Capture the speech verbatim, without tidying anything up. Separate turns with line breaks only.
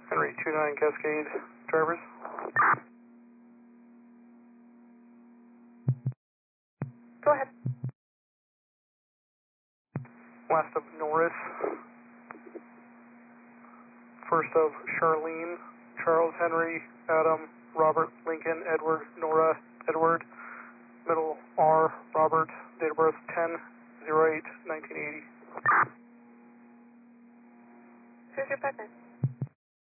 Henry two nine Cascade, drivers.
Go ahead.
Last of Norris. First of Charlene, Charles, Henry, Adam, Robert, Lincoln, Edward, Nora, Edward. Middle R, Robert, date of birth ten oh eight nineteen eighty.
Who's your partner?